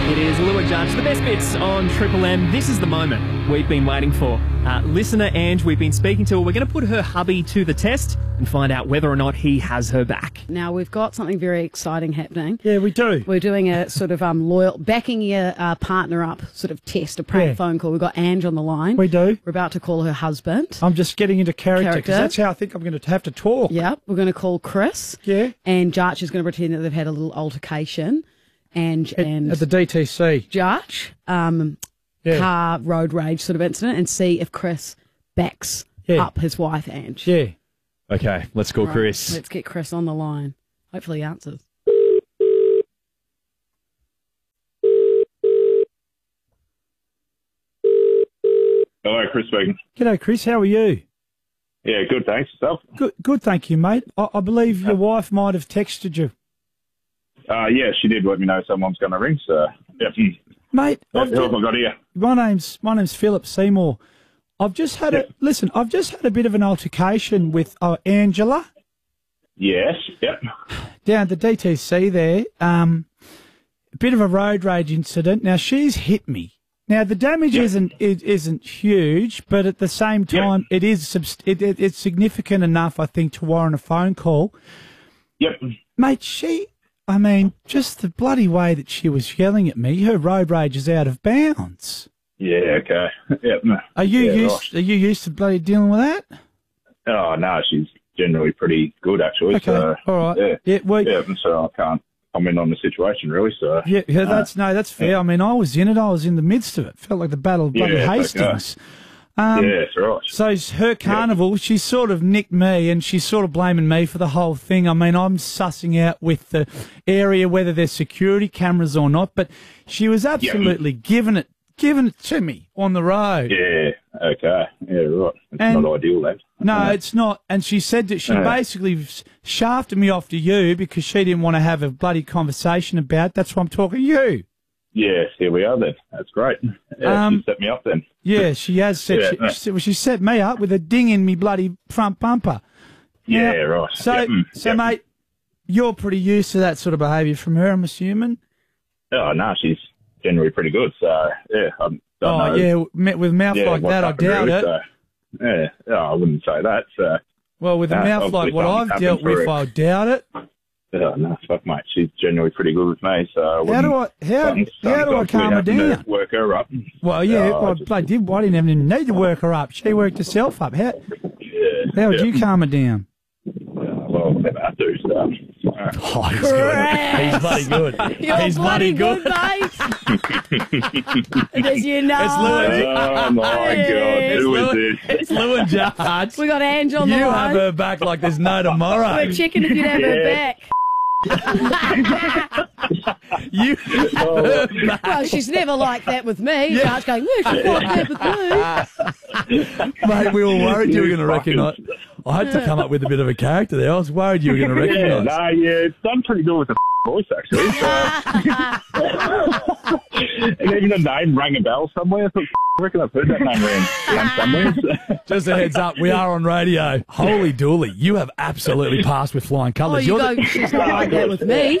It is Lou and Judge, the best bits on Triple M. This is the moment we've been waiting for. Listener Ange, we've been speaking to her. We're going to put her hubby to the test and find out whether or not he has her back. Now, we've got something very exciting happening. Yeah, we do. We're doing a sort of loyal, backing your partner up sort of test, a prank phone call. We've got Ange on the line. We do. We're about to call her husband. I'm just getting into character because that's how I think I'm going to have to talk. Yeah, we're going to call Chris. Yeah. And Jarch is going to pretend that they've had a little altercation. And at the DTC. Jarch, car road rage sort of incident, and see if Chris backs up his wife, Ange. Yeah. Okay, let's call Chris. Let's get Chris on the line. Hopefully he answers. Hello, Chris speaking. G'day, Chris. How are you? Yeah, good, thanks. Yourself? Good, thank you, mate. I believe your wife might have texted you. Yeah, she did let me know someone's going to ring, so... Yep. Mate, who have I got here? My name's Philip Seymour. I've just had I've just had a bit of an altercation with Angela. Yes, yep. Down at the DTC there. A bit of a road rage incident. Now, she's hit me. Now, the damage isn't huge, but at the same time, it's significant enough, I think, to warrant a phone call. Yep. Mate, just the bloody way that she was yelling at me, her road rage is out of bounds. Yeah, okay. Yep. Are you used to bloody dealing with that? Oh, no, she's generally pretty good, actually. Okay, so, all right. So I can't comment on the situation, really, so... Yeah, that's fair. Yeah. I mean, I was in it. I was in the midst of it. Felt like the Battle of bloody Hastings. Okay. That's right. So her carnival, she sort of nicked me and she's sort of blaming me for the whole thing. I mean, I'm sussing out with the area whether there's security cameras or not, but she was absolutely giving it to me on the road. Yeah, okay. Yeah, right. It's not ideal, that. No, it's not. And she said that she basically shafted me off to you because she didn't want to have a bloody conversation about it. That's why I'm talking to you. Yes, here we are then. That's great. Yeah, she set me up then. Yeah, she has set. She set me up with a ding in me bloody front bumper. Yeah, right. So, mate, you're pretty used to that sort of behaviour from her, I'm assuming. Oh no, she's generally pretty good. So yeah, I don't know. With mouth like that, I doubt it. So, I wouldn't say that. So, well, with a mouth like what I've dealt with, I doubt it. Oh, no, fuck, mate. She's generally pretty good with me, so... How do I calm her down? Work her up. Well, I didn't even need to work her up. She worked herself up. How would you calm her down? Well, never have to, so... He's bloody good. He's bloody good, mate. As you know. It's Lou. Oh, my God. Who is this? It's Lou and Judge. We got Ange on the line. You have her back like there's no tomorrow. We're checking if you'd have her back. Well, she's never like that with me. Yeah. Going, she's like that with me. Mate, we were worried you were going to recognise. I had to come up with a bit of a character there. I was worried you were going to recognise. It's done pretty good with the voice, actually. So. And even the name rang a bell somewhere. I reckon I've heard that name around somewhere. Just a heads up, we are on radio. Holy dooly, you have absolutely passed with flying colours. She's not like that with me.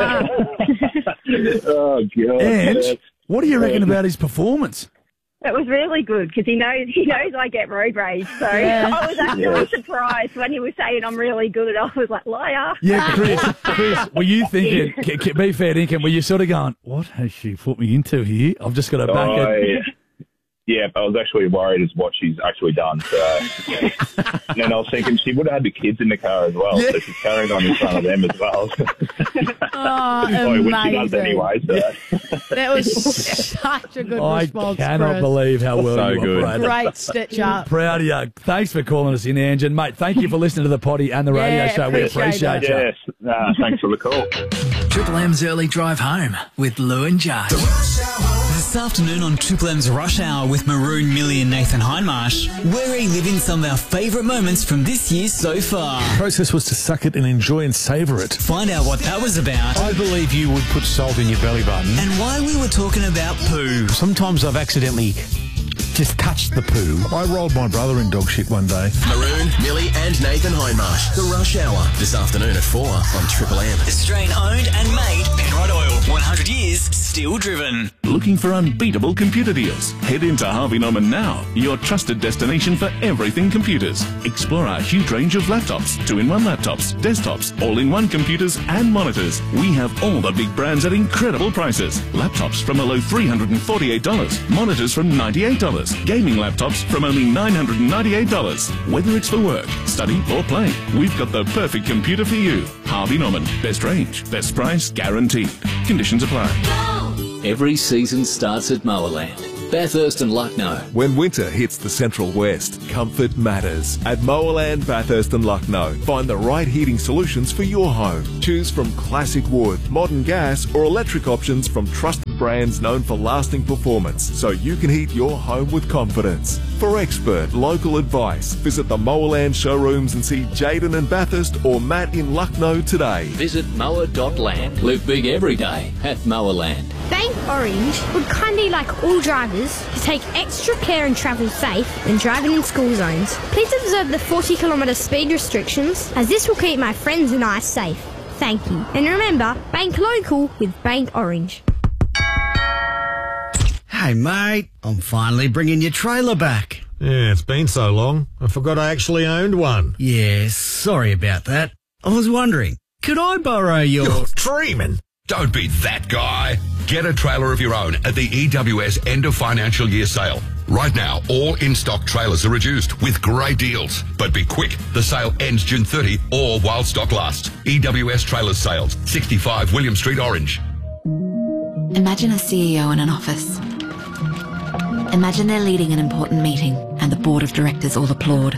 Oh, God. And what do you reckon about his performance? It was really good because he knows I get road rage. So I was actually surprised when he was saying I'm really good. I was like, liar. Yeah, Chris, were you thinking, be fair dinkum, were you sort of going, what has she put me into here? I've just got to back it. Yeah, I was actually worried as what she's actually done. So. And then I was thinking she would have had the kids in the car as well, so she's carrying on in front of them as well. Amazing. Which she does anyway. So. That was such a good response, I cannot believe how well you operated. Great stitch up. Proud of you. Thanks for calling us in, Ange. And, mate, thank you for listening to the potty and the radio show. We appreciate you. Yes, thanks for the call. Triple M's Early Drive Home with Lou and Judge. This afternoon on Triple M's Rush Hour with Maroon, Millie and Nathan Hindmarsh, we're reliving some of our favourite moments from this year so far. The process was to suck it and enjoy and savour it. Find out what that was about. I believe you would put salt in your belly button. And why we were talking about poo. Sometimes I've accidentally just touched the poo. I rolled my brother in dog shit one day. Maroon, Millie and Nathan Hindmarsh. The Rush Hour. This afternoon at 4 on Triple M. Australian owned and made Penrite Oil. 100 years steel-driven. Looking for unbeatable computer deals? Head into Harvey Norman now, your trusted destination for everything computers. Explore our huge range of laptops, 2-in-1 laptops, desktops, all-in-one computers and monitors. We have all the big brands at incredible prices. Laptops from a low $348, monitors from $98, gaming laptops from only $998. Whether it's for work, study or play, we've got the perfect computer for you. Harvey Norman, best range, best price, guaranteed. Conditions apply. Every season starts at Mowerland. Bathurst and Lucknow. When winter hits the Central West, comfort matters. At Mowerland, Bathurst and Lucknow, find the right heating solutions for your home. Choose from classic wood, modern gas or electric options from trusted brands known for lasting performance, so you can heat your home with confidence. For expert local advice, visit the Mowerland showrooms and see Jaden in Bathurst or Matt in Lucknow today. Visit mower.land. Live big every day at Mowerland. Bank Orange would kindly like all drivers to take extra care and travel safe when driving in school zones. Please observe the 40km speed restrictions, as this will keep my friends and I safe. Thank you. And remember, bank local with Bank Orange. Hey mate, I'm finally bringing your trailer back. Yeah, it's been so long. I forgot I actually owned one. Yeah, sorry about that. I was wondering, could I borrow your... You're dreaming. Don't be that guy. Get a trailer of your own at the EWS end of financial year sale. Right now, all in-stock trailers are reduced with great deals. But be quick, the sale ends June 30 or while stock lasts. EWS Trailers Sales, 65 William Street, Orange. Imagine a CEO in an office. Imagine they're leading an important meeting and the board of directors all applaud.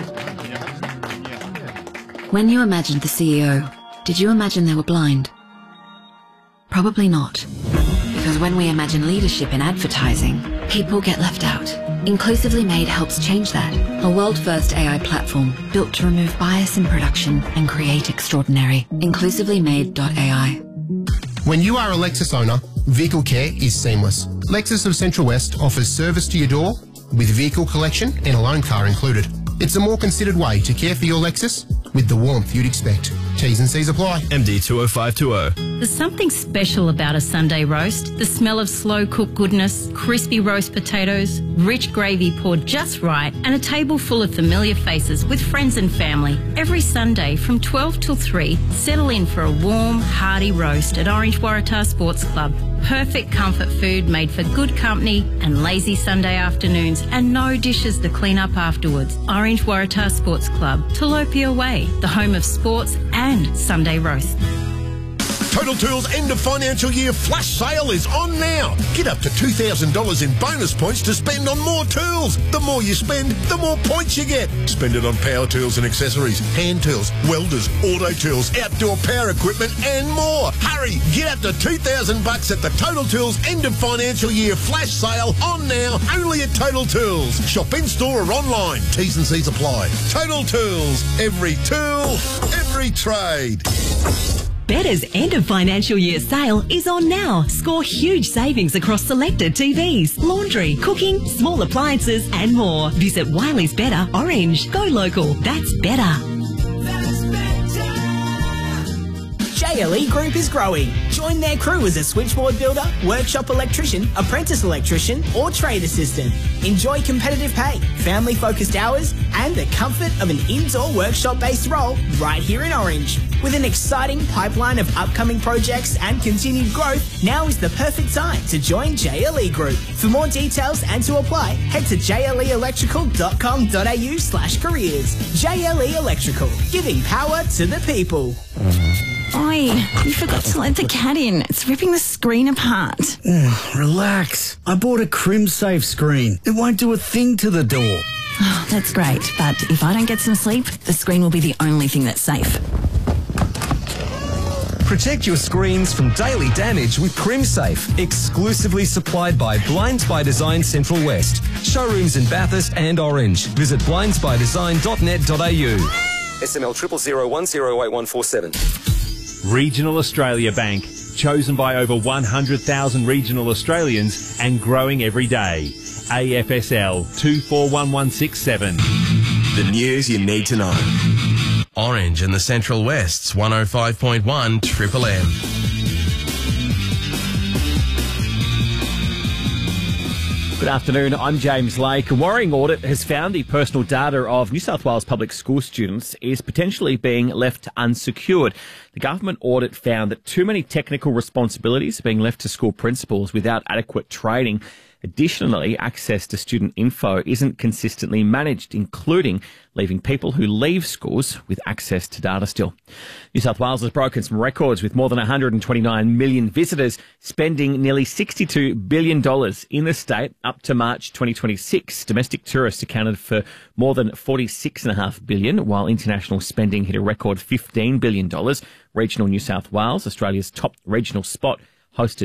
When you imagined the CEO, did you imagine they were blind? Probably not. Because when we imagine leadership in advertising, people get left out. Inclusively Made helps change that. A world-first AI platform built to remove bias in production and create extraordinary. InclusivelyMade.ai. When you are a Lexus owner, vehicle care is seamless. Lexus of Central West offers service to your door with vehicle collection and a loan car included. It's a more considered way to care for your Lexus with the warmth you'd expect. T's and C's apply. MD 20520. There's something special about a Sunday roast. The smell of slow-cooked goodness, crispy roast potatoes, rich gravy poured just right, and a table full of familiar faces with friends and family. Every Sunday from 12 till 3, settle in for a warm, hearty roast at Orange Waratah Sports Club. Perfect comfort food made for good company and lazy Sunday afternoons, and no dishes to clean up afterwards. Orange Waratah Sports Club, Tilapia Way, the home of sports and Sunday roast. Total Tools end of financial year flash sale is on now. Get up to $2,000 in bonus points to spend on more tools. The more you spend, the more points you get. Spend it on power tools and accessories, hand tools, welders, auto tools, outdoor power equipment and more. Hurry, get up to $2,000 at the Total Tools end of financial year flash sale on now, only at Total Tools. Shop in store or online. T's and C's apply. Total Tools, every tool, every trade. Better's end of financial year sale is on now. Score huge savings across selected TVs, laundry, cooking, small appliances and more. Visit Wiley's Better Orange. Go local. That's better. JLE Group is growing. Join their crew as a switchboard builder, workshop electrician, apprentice electrician or trade assistant. Enjoy competitive pay, family-focused hours and the comfort of an indoor workshop-based role right here in Orange. With an exciting pipeline of upcoming projects and continued growth, now is the perfect time to join JLE Group. For more details and to apply, head to jleelectrical.com.au/careers. JLE Electrical, giving power to the people. Oi, you forgot to let the cat in. It's ripping the screen apart. Relax. I bought a CrimSafe screen. It won't do a thing to the door. Oh, that's great, but if I don't get some sleep, the screen will be the only thing that's safe. Protect your screens from daily damage with CrimSafe, exclusively supplied by Blinds by Design Central West. Showrooms in Bathurst and Orange. Visit blindsbydesign.net.au. SML 000108147. Regional Australia Bank, chosen by over 100,000 regional Australians and growing every day. AFSL 241167. The news you need to know. Orange and the Central West's 105.1 Triple M. Good afternoon, I'm James Lake. A worrying audit has found the personal data of New South Wales public school students is potentially being left unsecured. The government audit found that too many technical responsibilities are being left to school principals without adequate training. Additionally, access to student info isn't consistently managed, including leaving people who leave schools with access to data still. New South Wales has broken some records with more than 129 million visitors, spending nearly $62 billion in the state up to March 2026. Domestic tourists accounted for more than $46.5 billion, while international spending hit a record $15 billion. Regional New South Wales, Australia's top regional spot, hosted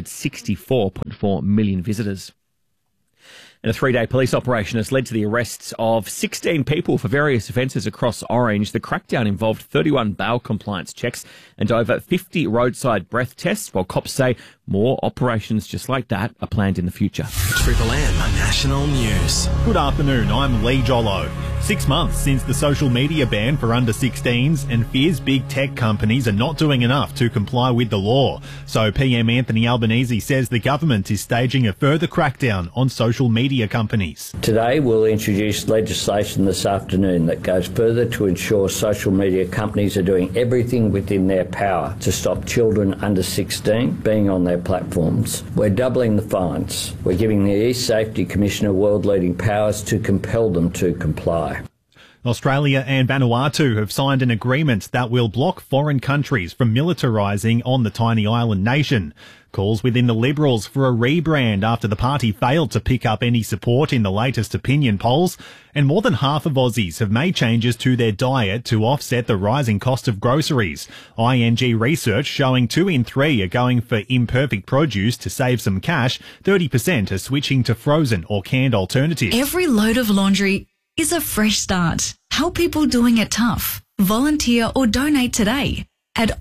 64.4 million visitors. And a 3-day police operation has led to the arrests of 16 people for various offences across Orange. The crackdown involved 31 bail compliance checks and over 50 roadside breath tests, while cops say more operations just like that are planned in the future. Triple M National News. Good afternoon, I'm Lee Jollo. 6 months since the social media ban for under 16s, and fears big tech companies are not doing enough to comply with the law. So PM Anthony Albanese says the government is staging a further crackdown on social media companies. Today we'll introduce legislation this afternoon that goes further to ensure social media companies are doing everything within their power to stop children under 16 being on their platforms. We're doubling the fines. We're giving the e-Safety Commissioner world-leading powers to compel them to comply. Australia and Vanuatu have signed an agreement that will block foreign countries from militarising on the tiny island nation. Calls within the Liberals for a rebrand after the party failed to pick up any support in the latest opinion polls, and more than half of Aussies have made changes to their diet to offset the rising cost of groceries. ING research showing 2 in 3 are going for imperfect produce to save some cash. 30% are switching to frozen or canned alternatives. Every load of laundry is a fresh start. Help people doing it tough. Volunteer or donate today at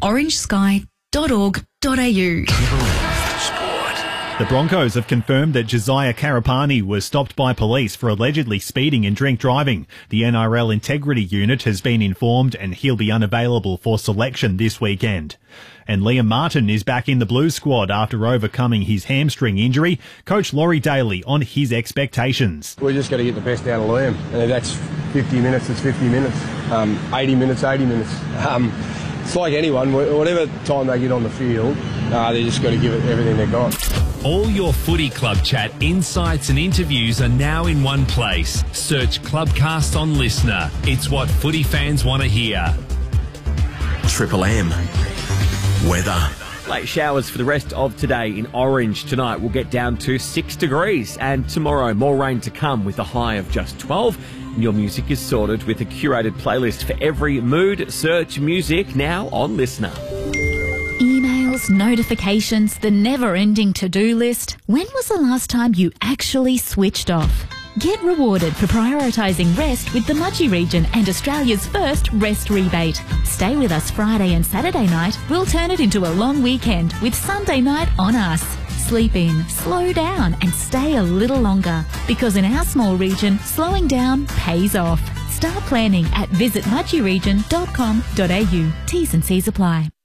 orangesky.org.au. The Broncos have confirmed that Josiah Karapani was stopped by police for allegedly speeding and drink driving. The NRL Integrity Unit has been informed and he'll be unavailable for selection this weekend. And Liam Martin is back in the Blues squad after overcoming his hamstring injury. Coach Laurie Daly on his expectations. We're just got to get the best out of Liam. And if that's 50 minutes, it's 50 minutes. 80 minutes, 80 minutes. It's like anyone, whatever time they get on the field, they just got to give it everything they got. All your footy club chat, insights and interviews are now in one place. Search Clubcast on Listener. It's what footy fans want to hear. Triple M weather. Late showers for the rest of today in Orange. Tonight we'll get down to 6 degrees, and tomorrow more rain to come with a high of just 12. And your music is sorted with a curated playlist for every mood. Search music now on Listener. Emails, notifications, the never-ending to-do list. When was the last time you actually switched off? Get rewarded for prioritising rest with the Mudgee region and Australia's first rest rebate. Stay with us Friday and Saturday night. We'll turn it into a long weekend with Sunday night on us. Sleep in, slow down and stay a little longer. Because in our small region, slowing down pays off. Start planning at visitmudgeeregion.com.au. T's and C's apply.